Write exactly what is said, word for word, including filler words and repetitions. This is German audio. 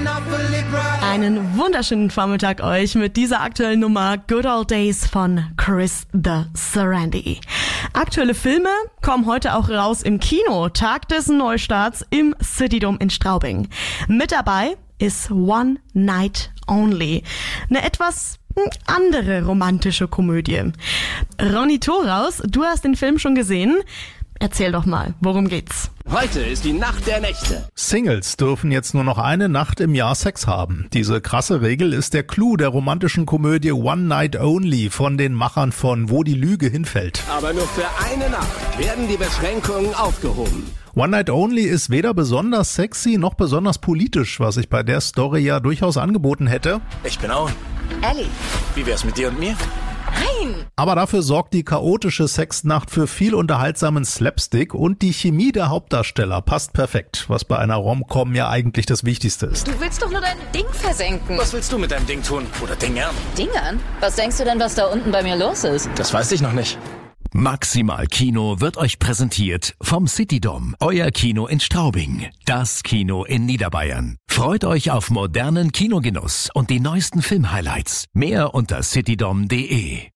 Einen wunderschönen Vormittag euch mit dieser aktuellen Nummer Good Old Days von Chris the Sarandi. Aktuelle Filme kommen heute auch raus im Kino, Tag des Neustarts im Citydom in Straubing. Mit dabei ist One Night Only, eine etwas andere romantische Komödie. Ronny Thoraus, du hast den Film schon gesehen. Erzähl doch mal, worum geht's? Heute ist die Nacht der Nächte. Singles dürfen jetzt nur noch eine Nacht im Jahr Sex haben. Diese krasse Regel ist der Clou der romantischen Komödie One Night Only von den Machern von Wo die Lüge hinfällt. Aber nur für eine Nacht werden die Beschränkungen aufgehoben. One Night Only ist weder besonders sexy noch besonders politisch, was ich bei der Story ja durchaus angeboten hätte. Ich bin Owen. Ellie. Wie wär's mit dir und mir? Nein! Aber dafür sorgt die chaotische Sexnacht für viel unterhaltsamen Slapstick und die Chemie der Hauptdarsteller passt perfekt, was bei einer Rom-Com ja eigentlich das Wichtigste ist. Du willst doch nur dein Ding versenken. Was willst du mit deinem Ding tun? Oder Dingern? Dingern? Was denkst du denn, was da unten bei mir los ist? Das weiß ich noch nicht. Maximal Kino wird euch präsentiert vom Citydom, euer Kino in Straubing, das Kino in Niederbayern. Freut euch auf modernen Kinogenuss und die neuesten Filmhighlights. Mehr unter citydom punkt de.